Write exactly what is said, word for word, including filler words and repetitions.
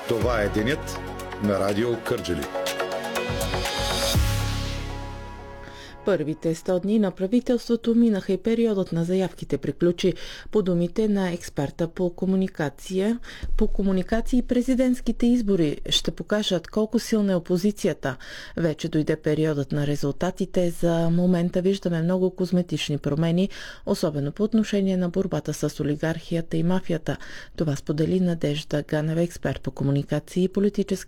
Това е денят на Радио Кърджали. Първите сто дни на правителството минаха и периодът на заявките приключи. По думите на експерта по комуникация, по комуникации президентските избори ще покажат колко силна е опозицията. Вече дойде периодът на резултатите. За момента виждаме много козметични промени, особено по отношение на борбата с олигархията и мафията. Това сподели Надежда Ганева, експерт по комуникации и политически